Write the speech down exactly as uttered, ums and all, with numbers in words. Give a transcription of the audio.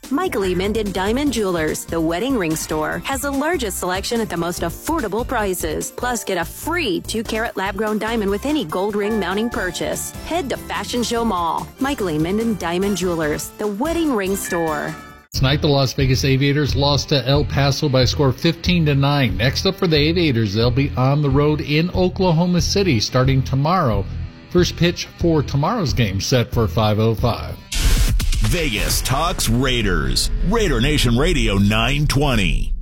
Michael E. Minden Diamond Jewelers, the wedding ring store, has the largest selection at the most affordable prices. Plus, get a free two carat lab-grown diamond with any gold ring mounting purchase. Head to Fashion Show Mall. Michael E. Minden Diamond Jewelers, the wedding ring store. Tonight, the Las Vegas Aviators lost to El Paso by a score of fifteen to nine. Next up for the Aviators, they'll be on the road in Oklahoma City starting tomorrow. First pitch for tomorrow's game set for five oh five. Vegas talks Raiders. Raider Nation Radio nine twenty.